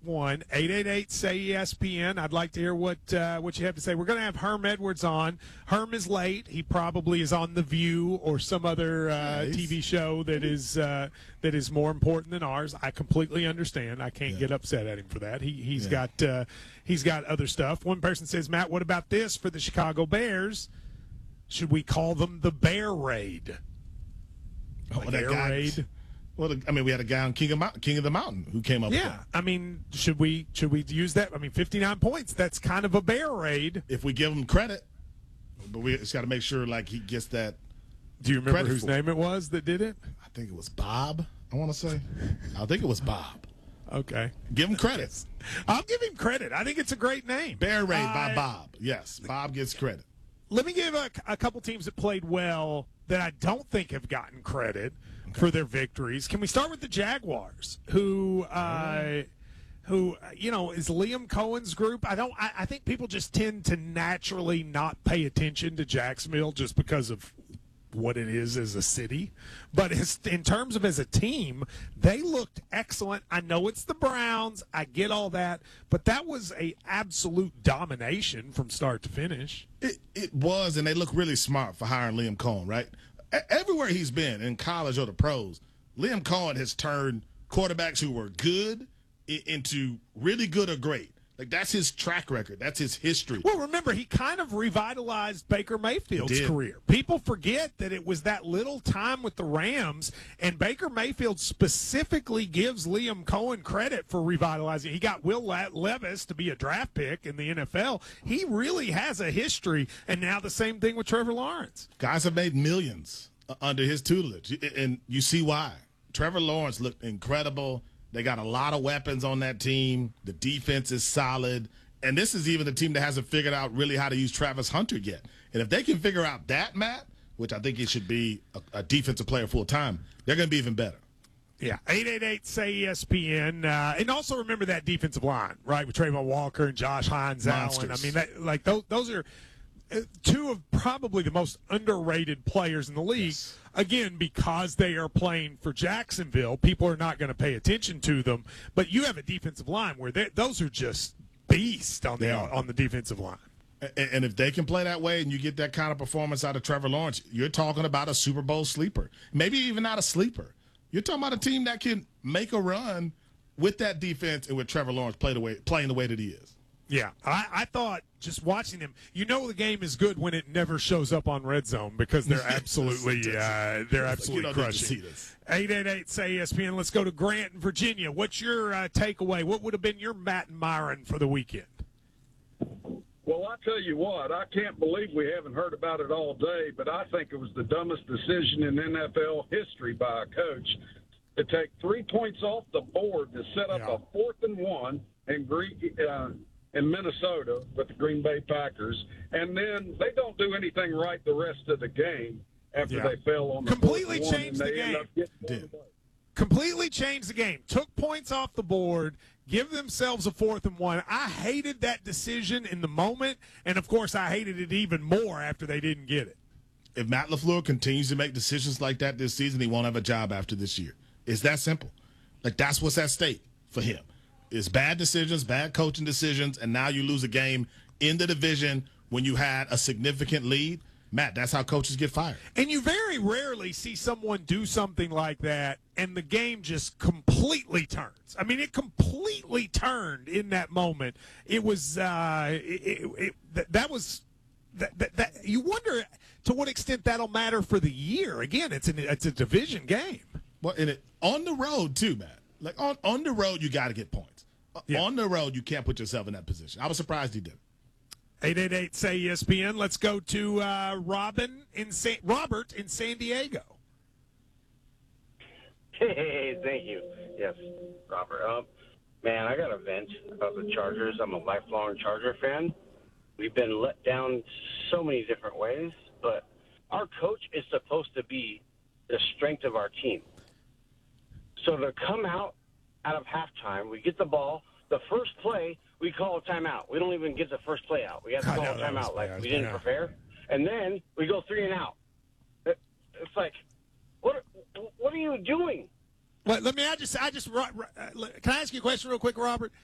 888-SAY-ESPN. I'd like to hear what you have to say. We're going to have Herm Edwards on. Herm is late. He probably is on The View or some other TV show that is more important than ours. I completely understand. I can't get upset at him for that. He's got other stuff. One person says, Matt, what about this for the Chicago Bears? Should we call them the Bear Raid? Air Raid? Well, I mean, we had a guy on King of the Mountain who came up with that. I mean, should we use that? I mean, 59 points, that's kind of a Bear Raid. If we give him credit, but we just got to make sure, like, he gets that. Do you remember whose name it was that did it? I think it was Bob, I want to say. I think it was Bob. Okay. Give him credit. I'll give him credit. I think it's a great name. Bear Raid by Bob. Yes, Bob gets credit. Let me give a couple teams that played well that I don't think have gotten credit for their victories. Can we start with the Jaguars, who is Liam Cohen's group? I think people just tend to naturally not pay attention to Jacksonville just because of what it is as a city. But in terms of as a team, they looked excellent. I know it's the Browns. I get all that. But that was a absolute domination from start to finish. It was, and they look really smart for hiring Liam Cohen, right? Everywhere he's been, in college or the pros, Liam Cohen has turned quarterbacks who were good into really good or great. Like, that's his track record. That's his history. Well, remember, he kind of revitalized Baker Mayfield's career. People forget that it was that little time with the Rams, and Baker Mayfield specifically gives Liam Cohen credit for revitalizing. He got Will Levis to be a draft pick in the NFL. He really has a history, and now the same thing with Trevor Lawrence. Guys have made millions under his tutelage, and you see why. Trevor Lawrence looked incredible. They got a lot of weapons on that team. The defense is solid. And this is even a team that hasn't figured out really how to use Travis Hunter yet. And if they can figure out that, Matt, which I think he should be a defensive player full time, they're going to be even better. Yeah, 888-SAY-ESPN. And also remember that defensive line, right, with Trayvon Walker and Josh Hines Allen. I mean, those are two of probably the most underrated players in the league. Yes. Again, because they are playing for Jacksonville, people are not going to pay attention to them. But you have a defensive line where those are just beasts on the defensive line. And if they can play that way and you get that kind of performance out of Trevor Lawrence, you're talking about a Super Bowl sleeper. Maybe even not a sleeper. You're talking about a team that can make a run with that defense and with Trevor Lawrence playing the way that he is. Yeah, I thought just watching them, the game is good when it never shows up on Red Zone because they're absolutely crushing. 888-SAY-ESPN. Let's go to Grant in Virginia. What's your takeaway? What would have been your Matt and Myron for the weekend? Well, I tell you what, I can't believe we haven't heard about it all day, but I think it was the dumbest decision in NFL history by a coach to take 3 points off the board to set up a 4th and 1 in Minnesota with the Green Bay Packers, and then they don't do anything right the rest of the game after they fell on the completely changed the game. Completely changed the game. Took points off the board, give themselves a 4th and 1. I hated that decision in the moment, and of course I hated it even more after they didn't get it. If Matt LaFleur continues to make decisions like that this season, he won't have a job after this year. It's that simple. Like, that's what's at stake for him. It's bad decisions, bad coaching decisions, and now you lose a game in the division when you had a significant lead. Matt, that's how coaches get fired. And you very rarely see someone do something like that and the game just completely turns. I mean, it completely turned in that moment. It was you wonder to what extent that'll matter for the year. Again, it's a division game. Well, on the road too, Matt. Like on the road, you got to get points. On the road, you can't put yourself in that position. I was surprised he did. 888-SAY-ESPN. Let's go to Robert in San Diego. Hey, thank you. Yes, Robert. Man, I got to vent about the Chargers. I'm a lifelong Charger fan. We've been let down so many different ways, but our coach is supposed to be the strength of our team. So to come out of halftime, we get the ball. The first play, we call a timeout. We don't even get the first play out. We have to call a timeout like we didn't prepare. And then we go 3 and out. It's like, what are you doing? Well, can I ask you a question real quick, Robert?